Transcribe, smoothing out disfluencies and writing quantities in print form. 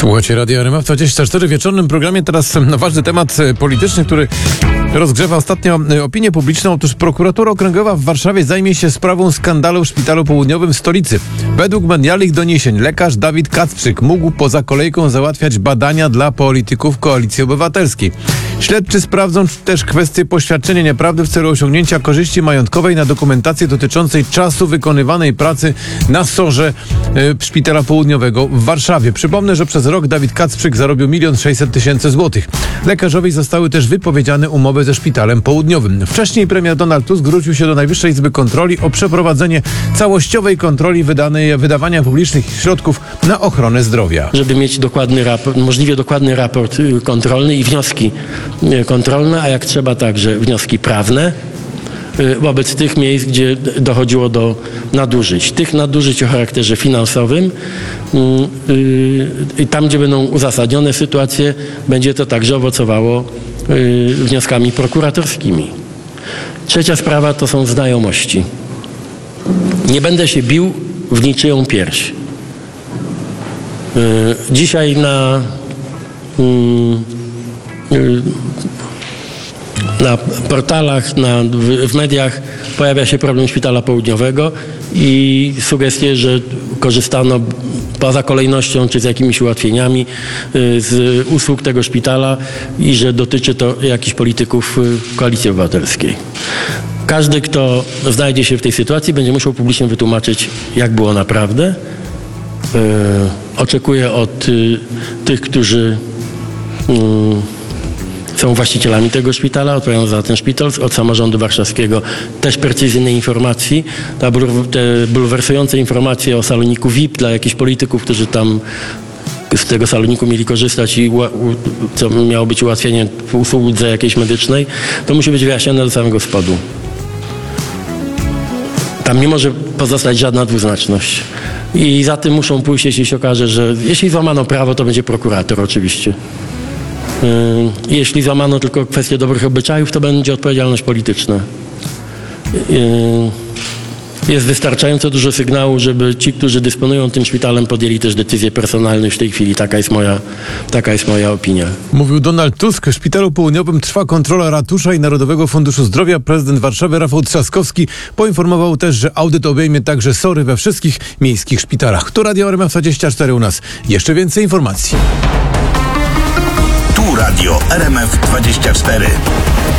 Słuchajcie, Radio RMF24 w wieczornym programie. Teraz ważny temat polityczny, który rozgrzewa ostatnio opinię publiczną. Otóż prokuratura okręgowa w Warszawie zajmie się sprawą skandalu w Szpitalu Południowym w stolicy. Według medialnych doniesień lekarz Dawid Kacprzyk mógł poza kolejką załatwiać badania dla polityków Koalicji Obywatelskiej. Śledczy sprawdzą też kwestię poświadczenia nieprawdy w celu osiągnięcia korzyści majątkowej na dokumentację dotyczącej czasu wykonywanej pracy na SOR-ze Szpitala Południowego w Warszawie. Przypomnę, że przez rok Dawid Kacprzyk zarobił 1 600 000 złotych. Lekarzowi zostały też wypowiedziane umowy ze Szpitalem Południowym. Wcześniej premier Donald Tusk zwrócił się do Najwyższej Izby Kontroli o przeprowadzenie całościowej kontroli wydawania publicznych środków na ochronę zdrowia. Żeby mieć dokładny raport, możliwie dokładny raport kontrolny i wnioski kontrolne, a jak trzeba także wnioski prawne wobec tych miejsc, gdzie dochodziło do nadużyć. Tych nadużyć o charakterze finansowym i tam, gdzie będą uzasadnione sytuacje, będzie to także owocowało wnioskami prokuratorskimi. Trzecia sprawa to są znajomości. Nie będę się bił w niczyją pierś. Dzisiaj na portalach, w mediach pojawia się problem Szpitala Południowego i sugestie, że korzystano poza kolejnością czy z jakimiś ułatwieniami z usług tego szpitala i że dotyczy to jakichś polityków Koalicji Obywatelskiej. Każdy, kto znajdzie się w tej sytuacji, będzie musiał publicznie wytłumaczyć, jak było naprawdę. Oczekuję od tych, którzy są właścicielami tego szpitala, odpowiadają za ten szpital, od samorządu warszawskiego też precyzyjnej informacji. Te bulwersujące informacje o saloniku VIP dla jakichś polityków, którzy tam z tego saloniku mieli korzystać i co miało być ułatwienie usłudze jakiejś medycznej, to musi być wyjaśnione do samego spodu. Tam nie może pozostać żadna dwuznaczność. I za tym muszą pójść, jeśli się okaże, że jeśli złamano prawo, to będzie prokurator oczywiście. Jeśli złamano tylko kwestię dobrych obyczajów, to będzie odpowiedzialność polityczna. Jest wystarczająco dużo sygnału, żeby ci, którzy dysponują tym szpitalem, podjęli też decyzje personalne już w tej chwili. Taka jest moja opinia. Mówił Donald Tusk. W Szpitalu Południowym trwa kontrola ratusza i Narodowego Funduszu Zdrowia. Prezydent Warszawy Rafał Trzaskowski poinformował też, że audyt obejmie także SOR-y we wszystkich miejskich szpitalach. Tu Radio RMF24 u nas. Jeszcze więcej informacji. Tu Radio RMF24.